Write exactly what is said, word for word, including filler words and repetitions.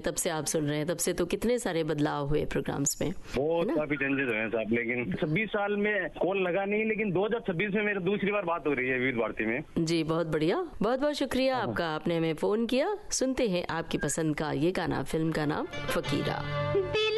तब से आप सुन रहे हैं, तब से तो कितने सारे बदलाव हुए प्रोग्राम्स में। बहुत काफी चेंजेस हुए हैं साहब, लेकिन छब्बीस साल में कॉल लगा नहीं, लेकिन दो हजार छब्बीस में मेरी दूसरी बार बात हो रही है विविध भारती में। जी बहुत बढ़िया, बहुत बहुत शुक्रिया आपका, आपने हमें फोन किया। सुनते हैं आपकी पसंद का ये गाना, फिल्म का नाम फकीरा।